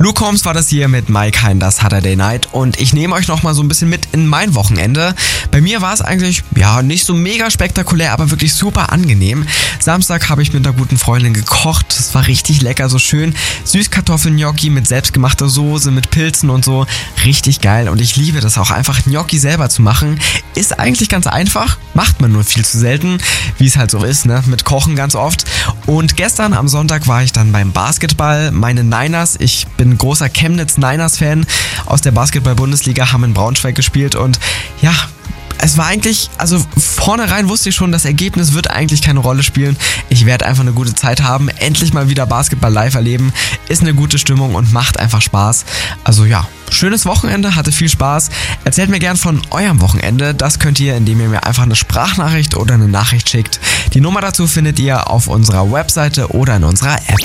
Luke Combs war das hier mit My Kinder Saturday Night und ich nehme euch nochmal so ein bisschen mit in mein Wochenende. Bei mir war es eigentlich, nicht so mega spektakulär, aber wirklich super angenehm. Samstag habe ich mit einer guten Freundin gekocht, das war richtig lecker, so schön Süßkartoffeln-Gnocchi mit selbstgemachter Soße, mit Pilzen und so, richtig geil und ich liebe das auch einfach, Gnocchi selber zu machen. Ist eigentlich ganz einfach, macht man nur viel zu selten, wie es halt so ist, ne? Mit Kochen ganz oft. Und gestern am Sonntag war ich dann beim Basketball, meine Niners, ich bin ein großer Chemnitz-Niners-Fan aus der Basketball-Bundesliga, haben in Braunschweig gespielt und es war eigentlich, vornherein wusste ich schon, das Ergebnis wird eigentlich keine Rolle spielen. Ich werde einfach eine gute Zeit haben, endlich mal wieder Basketball live erleben, ist eine gute Stimmung und macht einfach Spaß. Schönes Wochenende, hatte viel Spaß. Erzählt mir gern von eurem Wochenende. Das könnt ihr, indem ihr mir einfach eine Sprachnachricht oder eine Nachricht schickt. Die Nummer dazu findet ihr auf unserer Webseite oder in unserer App.